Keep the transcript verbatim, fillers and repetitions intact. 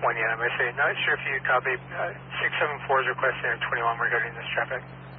twenty, and I'm going to say, not sure if you copy. Uh, six seven four is requesting air twenty-one regarding this traffic.